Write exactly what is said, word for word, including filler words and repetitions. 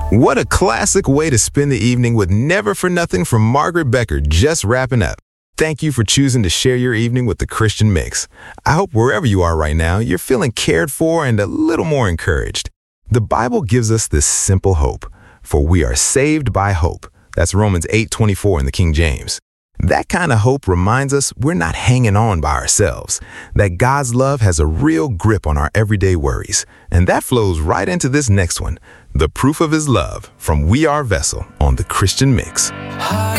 What a classic way to spend the evening with Never for Nothing from Margaret Becker just wrapping up. Thank you for choosing to share your evening with the Christian Mix. I hope wherever you are right now, you're feeling cared for and a little more encouraged. The Bible gives us this simple hope, for we are saved by hope. That's Romans eight twenty-four in the King James. That kind of hope reminds us we're not hanging on by ourselves, that God's love has a real grip on our everyday worries. And that flows right into this next one, The Proof of His Love from We Are Vessel on the Christian Mix.